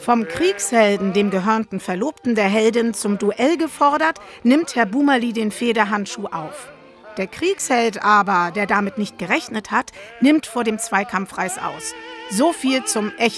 Vom Kriegshelden, dem gehörnten Verlobten der Heldin, zum Duell gefordert, nimmt Herr Bummerli den Federhandschuh auf. Der Kriegsheld aber, der damit nicht gerechnet hat, nimmt vor dem Zweikampf reißaus. So viel zum echten